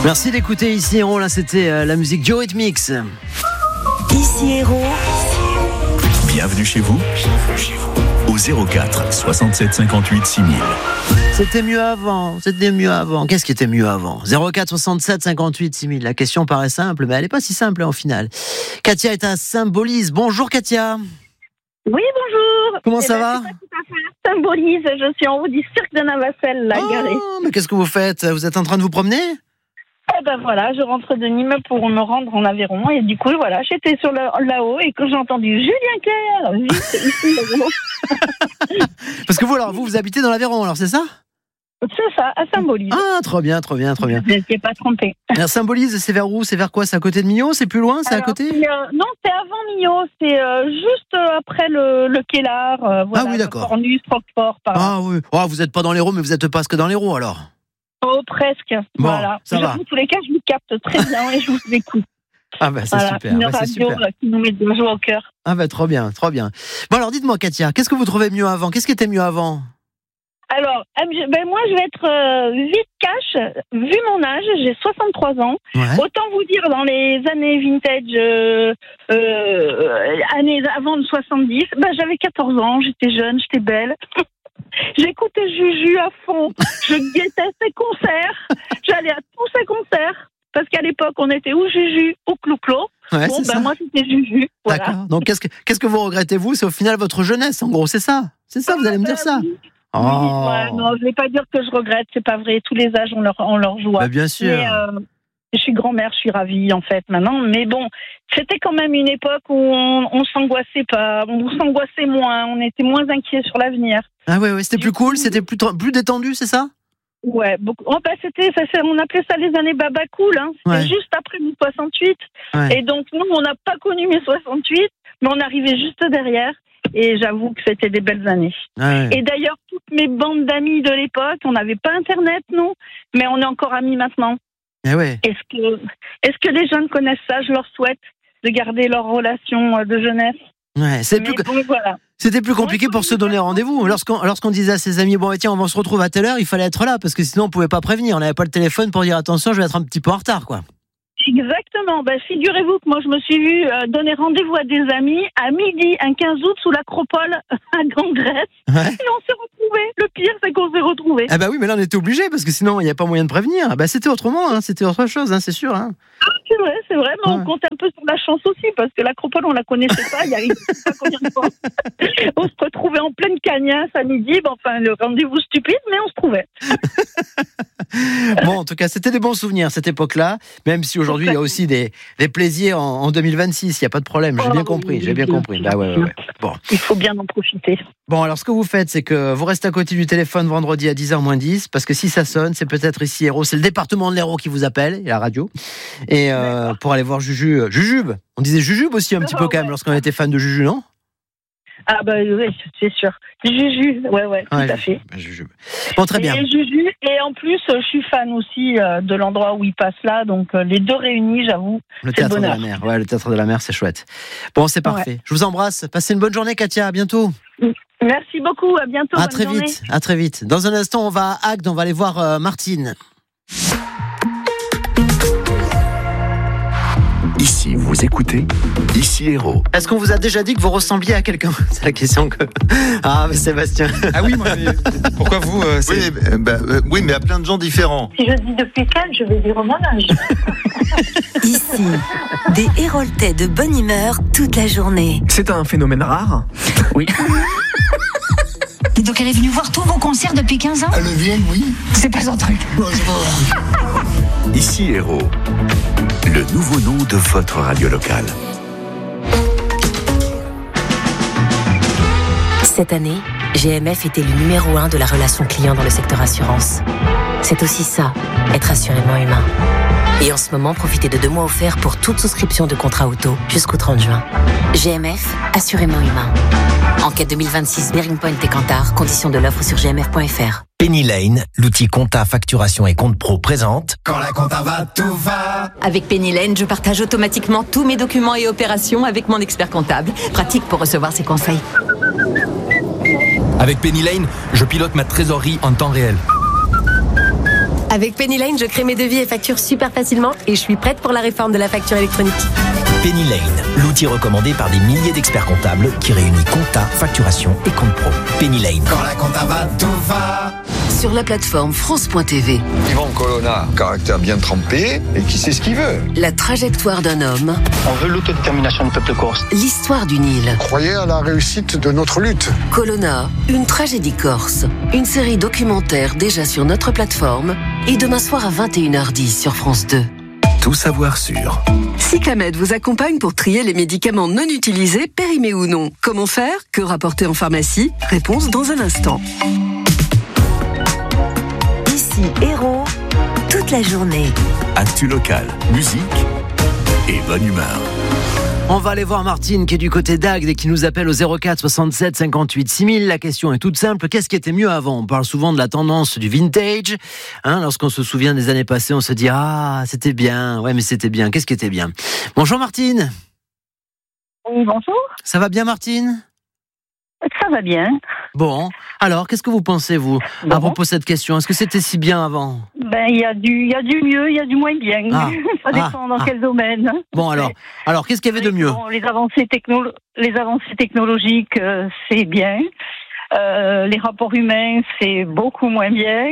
Merci d'écouter Ici Héros, là c'était la musique Eurythmics. Ici Héros. Bienvenue chez vous. Au 04 67 58 6000. C'était mieux avant. Qu'est-ce qui était mieux avant ? 04 67 58 6000. La question paraît simple, mais elle n'est pas si simple au final. Katia est à Symbolise. Bonjour Katia. Oui, bonjour. Comment ça va ? C'est pas tout à fait Symbolise. Je suis en haut du cirque de Navacelles, là, garé. Mais qu'est-ce que vous faites ? Vous êtes en train de vous promener ? Eh ben voilà, je rentre de Nîmes pour me rendre en Aveyron. Et du coup, voilà, j'étais sur là-haut et quand j'ai entendu Julien Clerc, juste ici, là-haut. Parce que vous habitez dans l'Aveyron, alors c'est ça ? C'est ça, à Symbolise. Ah, trop bien. Je ne t'ai pas trompé. Alors, Symbolise, c'est vers où ? C'est vers quoi ? C'est à côté de Millau ? C'est plus loin ? C'est à côté ? Non, c'est avant Millau. C'est juste après le Kellar. Voilà, ah oui, d'accord. Cornus, Roquefort, par là. Ah oui. Oh, vous n'êtes pas dans l'Hérault, mais vous n'êtes presque dans l'Hérault, alors. Oh, presque. Bon, voilà. ça va. Dans tous les cas, je vous capte très bien et je vous écoute. Ah bah c'est voilà, super. Une bah, c'est radio super. qui nous met de la joie au cœur. Ah bah trop bien. Bon alors dites-moi Katia, qu'est-ce que vous trouvez mieux avant ? Qu'est-ce qui était mieux avant ? Alors, moi je vais être vite cash. Vu mon âge, j'ai 63 ans. Ouais. Autant vous dire, dans les années vintage, années avant de 70, j'avais 14 ans, j'étais jeune, j'étais belle. J'écoutais Juju à fond, je guettais ses concerts, j'allais à tous ses concerts, parce qu'à l'époque, on était ou Juju ou Clou-Clos. Ouais, c'est ça. Moi, c'était Juju. Voilà. D'accord. Donc, qu'est-ce que vous regrettez, vous ? C'est au final votre jeunesse, en gros, c'est ça ? C'est ça, vous allez me dire ça ? Oui. Oh. Oui, ouais, non, je vais pas dire que je regrette, c'est pas vrai. Tous les âges ont leur joie. Bah, bien sûr. Mais, je suis grand-mère, je suis ravie, en fait, maintenant. Mais bon, c'était quand même une époque où on s'angoissait pas, on s'angoissait moins, on était moins inquiets sur l'avenir. Ah ouais, c'était plus cool, c'était plus détendu, c'est ça ? Ouais, beaucoup. On appelait ça les années baba cool, hein. C'était juste après 1968. Ouais. Et donc, nous, on n'a pas connu 1968, mais on arrivait juste derrière. Et j'avoue que c'était des belles années. Ah ouais. Et d'ailleurs, toutes mes bandes d'amis de l'époque, on n'avait pas Internet, nous, mais on est encore amis maintenant. Ah ouais. Est-ce que les jeunes connaissent ça ? Je leur souhaite de garder leur relation de jeunesse. Ouais, voilà. C'était plus compliqué pour se donner rendez-vous. Lorsqu'on disait à ses amis, tiens, on va se retrouver à telle heure, il fallait être là, parce que sinon on pouvait pas prévenir. On n'avait pas le téléphone pour dire attention, je vais être un petit peu en retard, quoi. Exactement. Figurez-vous que moi, je me suis vue donner rendez-vous à des amis à midi, un 15 août, sous l'Acropole à Gangresse. Ouais. Et on s'est retrouvés. Le pire, c'est qu'on s'est retrouvés. Ah bah oui, mais là, on était obligés, parce que sinon, il n'y a pas moyen de prévenir. C'était autrement, hein, c'était autre chose, hein, c'est sûr. Hein. Ah, c'est vrai, mais on comptait un peu sur la chance aussi, parce que l'Acropole, on la connaissait pas, il y a pas combien de fois. On se retrouvait en pleine cagnasse à midi, le rendez-vous stupide, mais on se trouvait. Bon, en tout cas, c'était des bons souvenirs, cette époque-là, même si aujourd'hui, il y a aussi des plaisirs en 2026, il n'y a pas de problème, j'ai bien compris. Bah ouais. Bon. Il faut bien en profiter. Bon, alors ce que vous faites, c'est que vous restez à côté du téléphone vendredi à 10h moins 10, parce que si ça sonne, c'est peut-être ici Héros, c'est le département de l'Hérault qui vous appelle, et la radio, et pour aller voir Jujube. On disait Jujube aussi un petit peu quand même, lorsqu'on était fan de Juju, non ? Ah oui, c'est sûr. Juju, ouais, tout à fait. Jujube. Bon, très bien. Et Juju, et en plus, je suis fan aussi de l'endroit où il passe là, donc les deux réunis, j'avoue, le théâtre de la mer. Ouais, le théâtre de la mer, c'est chouette. Bon, c'est parfait. Ouais. Je vous embrasse. Passez une bonne journée, Katia. À bientôt. Merci beaucoup. À bientôt. À très vite. Dans un instant, on va à Agde. On va aller voir Martine. Ici, vous écoutez Ici Héros. Est-ce qu'on vous a déjà dit que vous ressembliez à quelqu'un ? C'est la question que... Ah, mais Sébastien. Ah oui, moi, mais pourquoi vous Oui, mais à plein de gens différents. Si je dis depuis quand, je vais dire mon âge. Ici, des Héroltais de bonne humeur toute la journée. C'est un phénomène rare ? Oui. Donc elle est venue voir tous vos concerts depuis 15 ans ? Elle vient, oui. C'est pas son truc. Ici Héros, le nouveau nom de votre radio locale. Cette année, GMF était le numéro 1 de la relation client dans le secteur assurance. C'est aussi ça, être assurément humain. Et en ce moment, profitez de 2 mois offerts pour toute souscription de contrat auto jusqu'au 30 juin. GMF, assurément humain. Enquête 2026, Bearing Point et Kantar. Conditions de l'offre sur gmf.fr. Penny Lane, l'outil compta, facturation et compte pro présente. Quand la compta va, tout va. Avec Penny Lane, je partage automatiquement tous mes documents et opérations avec mon expert comptable. Pratique pour recevoir ses conseils. Avec Penny Lane, je pilote ma trésorerie en temps réel. Avec Penny Lane, je crée mes devis et factures super facilement et je suis prête pour la réforme de la facture électronique. Penny Lane, l'outil recommandé par des milliers d'experts comptables qui réunit compta, facturation et compte pro. Penny Lane. Quand la compta va, tout va. Sur la plateforme France.tv. Yvan Colonna, caractère bien trempé et qui sait ce qu'il veut. La trajectoire d'un homme. On veut l'autodétermination du peuple corse. L'histoire du Nil. Croyez à la réussite de notre lutte. Colonna, une tragédie corse. Une série documentaire déjà sur notre plateforme et demain soir à 21h10 sur France 2. Tout savoir sur. Cyclamed vous accompagne pour trier les médicaments non utilisés, périmés ou non. Comment faire? Que rapporter en pharmacie? Réponse dans un instant. Ici Héros, toute la journée. Actu locale, musique et bonne humeur. On va aller voir Martine qui est du côté d'Agde et qui nous appelle au 04 67 58 6000. La question est toute simple. Qu'est-ce qui était mieux avant? On parle souvent de la tendance du vintage. Lorsqu'on se souvient des années passées, on se dit « Ah, c'était bien. Ouais, mais c'était bien. Qu'est-ce qui était bien ?» Bonjour Martine. Oui, bonjour. Ça va bien Martine? Ça va bien. Bon, alors qu'est-ce que vous pensez vous à propos de cette question? Est-ce que c'était si bien avant? Il y a du mieux, il y a du moins bien. Ça dépend dans quel domaine. Bon alors qu'est-ce qu'il y avait de mieux? Les avancées technologiques, c'est bien. Les rapports humains, c'est beaucoup moins bien.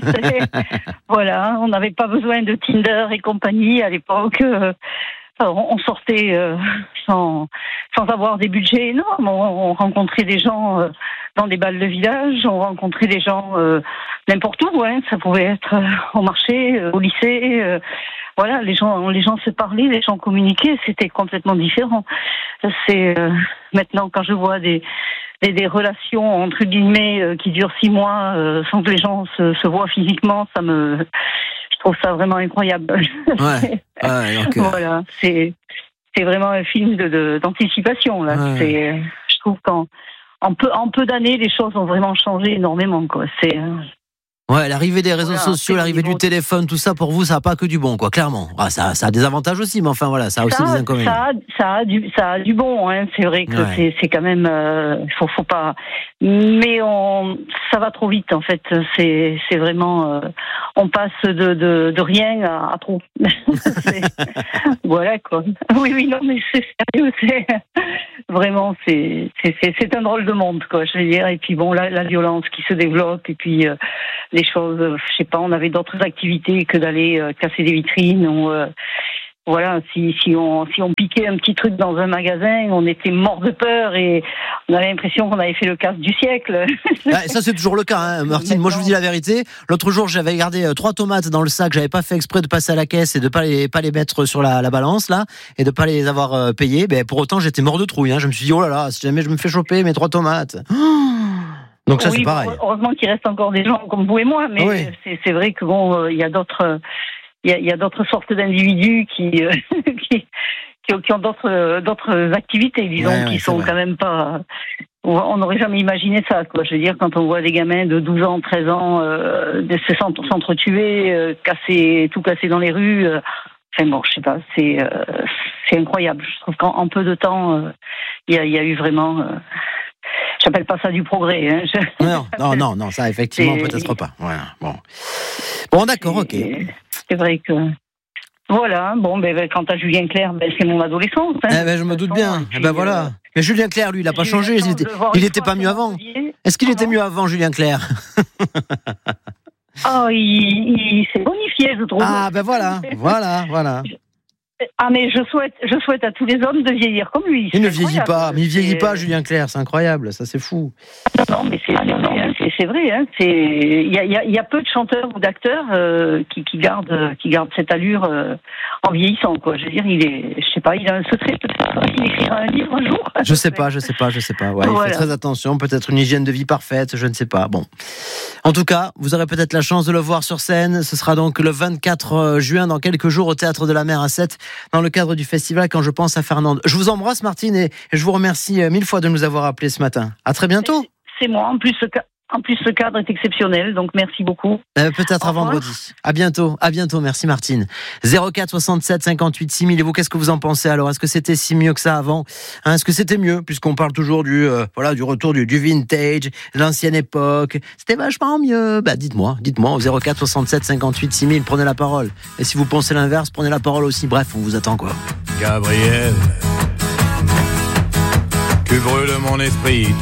Voilà, on n'avait pas besoin de Tinder et compagnie à l'époque. On sortait sans avoir des budgets énormes. On rencontrait des gens dans des balles de village, on rencontrait des gens n'importe où. Ça pouvait être au marché, au lycée. Voilà, les gens se parlaient, les gens communiquaient. C'était complètement différent. C'est maintenant quand je vois des relations entre guillemets qui durent 6 mois sans que les gens se voient physiquement, je trouve ça vraiment incroyable. Ouais. Donc, voilà, c'est vraiment un film d'anticipation là. Ouais. Je trouve qu'en peu d'années, les choses ont vraiment changé énormément quoi. Ouais, l'arrivée des réseaux sociaux, l'arrivée du téléphone, tout ça, pour vous, ça n'a pas que du bon, quoi, clairement. Ça a des avantages aussi, mais enfin, voilà, ça a aussi des inconvénients. Ça a du bon, hein. C'est vrai que c'est quand même, faut pas, mais ça va trop vite, en fait. C'est vraiment, on passe de rien à trop. Voilà, quoi. Oui, non, mais c'est sérieux, vraiment, c'est un drôle de monde, quoi, je veux dire. Et puis bon, la violence qui se développe, et puis, les choses, je sais pas, on avait d'autres activités que d'aller casser des vitrines ou voilà, si on piquait un petit truc dans un magasin, on était mort de peur et on avait l'impression qu'on avait fait le casse du siècle. Ça c'est toujours le cas, hein, Martine. Moi je vous dis la vérité. L'autre jour j'avais gardé 3 tomates dans le sac, j'avais pas fait exprès de passer à la caisse et de pas les mettre sur la balance là et de pas les avoir payées. Pour autant j'étais mort de trouille. Je me suis dit oh là là, si jamais je me fais choper mes 3 tomates. Donc ça c'est pareil. Heureusement qu'il reste encore des gens comme vous et moi, mais c'est vrai que bon, il y a d'autres sortes d'individus qui ont d'autres activités, disons, qui sont quand même pas. On n'aurait jamais imaginé ça, quoi. Je veux dire, quand on voit des gamins de 12 ans, 13 ans s'entretuer, tout casser dans les rues. Enfin bon, je sais pas, c'est incroyable. Je trouve qu'en peu de temps, il y a eu vraiment. J'appelle pas ça du progrès. Hein. Non, ça effectivement peut-être pas. Voilà, bon, d'accord, ok. C'est vrai que voilà. Bon, quant à Julien Clerc, c'est mon adolescence. Hein, je me doute bien. Puis, voilà. Mais Julien Clerc, lui, il a pas changé. Il était pas mieux avant. Est-ce qu'il était mieux avant, Julien Clerc? Il s'est bonifié, je trouve. Voilà. Mais je souhaite à tous les hommes de vieillir comme lui. Il ne vieillit pas, mais il vieillit pas, Julien Clerc, c'est incroyable, ça c'est fou. Non, mais c'est vrai. Hein, il y a peu de chanteurs ou d'acteurs qui gardent cette allure en vieillissant, quoi. Je veux dire, il a un secret, il écrira un livre un jour. Je sais pas. Ouais, il fait très attention, peut-être une hygiène de vie parfaite, je ne sais pas. Bon, en tout cas, vous aurez peut-être la chance de le voir sur scène. Ce sera donc le 24 juin, dans quelques jours, au Théâtre de la Mer à 7. Dans le cadre du festival Quand je pense à Fernande. Je vous embrasse Martine et je vous remercie 1000 fois de nous avoir appelés ce matin. À très bientôt. C'est moi, en plus En plus, ce cadre est exceptionnel, donc merci beaucoup. Peut-être à vendredi. À bientôt, merci Martine. 04 67 58 6000. Et vous, qu'est-ce que vous en pensez alors ? Est-ce que c'était si mieux que ça avant ? Est-ce que c'était mieux, puisqu'on parle toujours du retour du vintage, de l'ancienne époque ? C'était vachement mieux. Dites-moi au 04 67 58 6000. Prenez la parole. Et si vous pensez l'inverse, prenez la parole aussi. Bref, on vous attend quoi. Gabriel, tu brûles mon esprit.